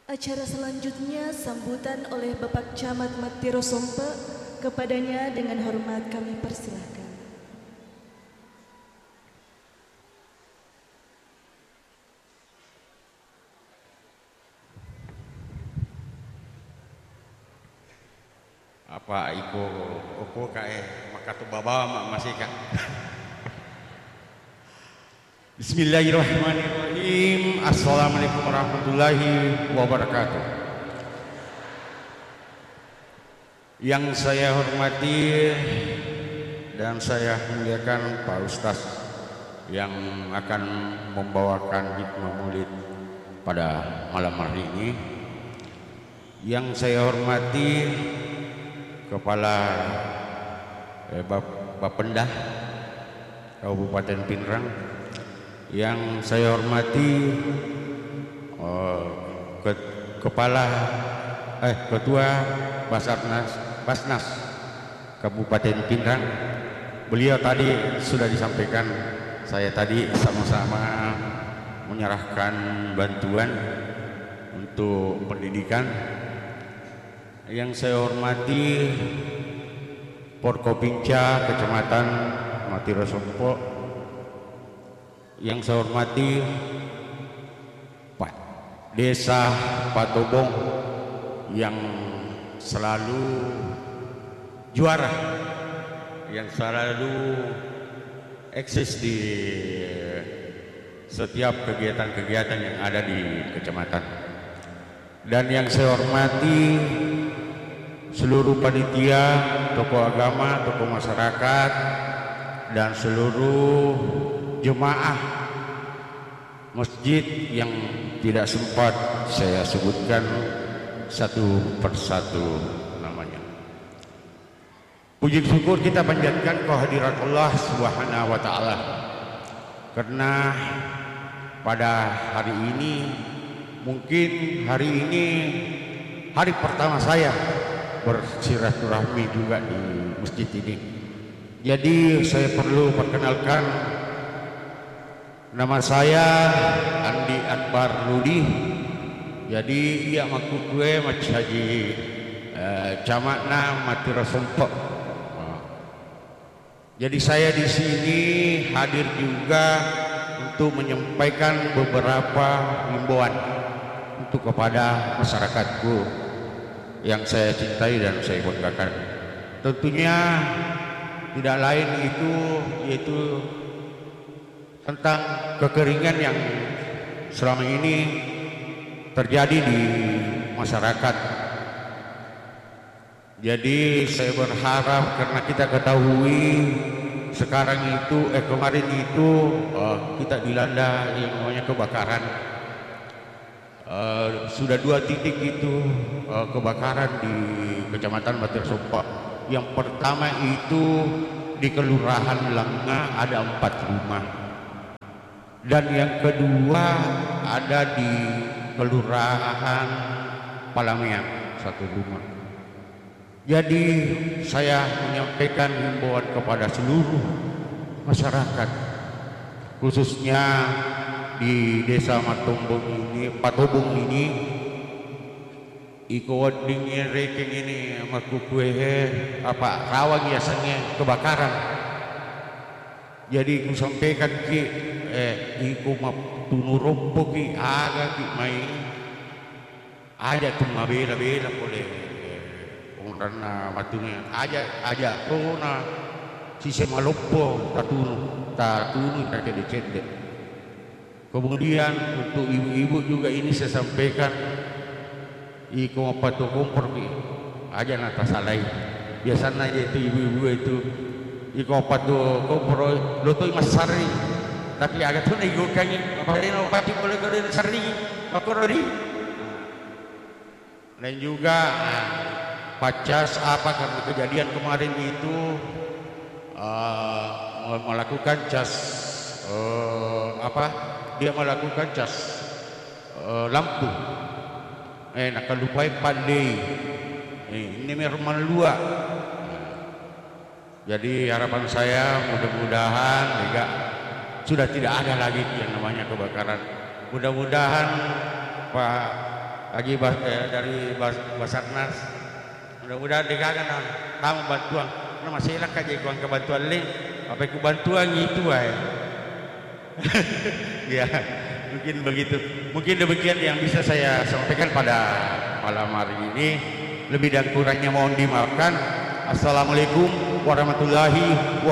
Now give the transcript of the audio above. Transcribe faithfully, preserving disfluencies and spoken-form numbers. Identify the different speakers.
Speaker 1: Acara selanjutnya sambutan oleh Bapak Camat Matiro Sompe. Kepadanya dengan hormat kami persilahkan.
Speaker 2: Apa iko oko kae makatu baba masih kan. Bismillahirrahmanirrahim. Assalamualaikum warahmatullahi wabarakatuh. Yang saya hormati dan saya muliakan Pak Ustaz yang akan membawakan hikmah maulid pada malam hari ini. Yang saya hormati Kepala eh, Bap Bapenda Kabupaten Pinrang, yang saya hormati uh, ke Kepala eh Ketua Basarnas Basnas Kabupaten Pinrang. Beliau tadi sudah disampaikan, saya tadi sama-sama menyerahkan bantuan untuk pendidikan. Yang saya hormati Porkopinca Kecamatan Matiro Sompe. Yang saya hormati Pak Desa Patobong yang selalu juara, yang selalu eksis di setiap kegiatan-kegiatan yang ada di kecamatan. Dan yang saya hormati seluruh panitia, tokoh agama, tokoh masyarakat, dan seluruh jemaah masjid yang tidak sempat saya sebutkan satu persatu namanya. Puji syukur kita panjatkan kehadirat Allah Subhanahu wa taala, karena pada hari ini, mungkin hari ini hari pertama saya bersilaturahmi juga di masjid ini. Jadi saya perlu perkenalkan, nama saya Andi Akbar Rudi. Jadi ia maku gue mac haji eh, Camatna Matiro Sompe. Jadi saya di sini hadir juga untuk menyampaikan beberapa himbauan untuk kepada masyarakatku yang saya cintai dan saya banggakan. Tentunya tidak lain itu yaitu tentang kekeringan yang selama ini terjadi di masyarakat. Jadi saya berharap, karena kita ketahui sekarang itu eh kemarin itu uh, kita dilanda yang namanya kebakaran. Uh, sudah dua titik itu uh, kebakaran di Kecamatan Matiro Sompe. Yang pertama itu di Kelurahan Lenga ada empat rumah, dan yang kedua ada di Kelurahan Palamean satu rumah. Jadi saya menyampaikan himbauan kepada seluruh masyarakat, khususnya di Desa Matombong ini, Patobong ini, iko dingin reking ini makukue apa rawan biasanya kebakaran. Jadi ku sampaikan ki eh iko matunurompo ki aga ki mai aja tu mabela-bela boleh karena matunya aja aja kona sisi maloppo tatunu tatunu kakek dicendek. Kemudian untuk ibu-ibu juga ini saya sampaikan, iko apa tu kompor ki aja nata salai. Biasanya itu ibu-ibu itu iko apa tu kompor lotoi masari, tapi agak tu nego kangi apa ini opati boleh kau sari aku rodi. Dan juga pacas apa karena kejadian kemarin itu uh, melakukan cas uh, apa? Dia melakukan cas uh, lampu. Eh nak lupai pandai. Eh, ini merman lua. Jadi harapan saya mudah-mudahan juga sudah tidak ada lagi yang namanya kebakaran. Mudah-mudahan Pak lagi bas, eh, dari bas, Basarnas. Mudah-mudahan dekakan tamu bantuan. Nah masih enak aja kuang kebantuan lain. Apa ku bantuan gitu ay. Ya, mungkin begitu. Mungkin demikian yang bisa saya sampaikan pada malam hari ini. Lebih dan kurangnya mohon dimaafkan. Assalamualaikum warahmatullahi wabarakatuh.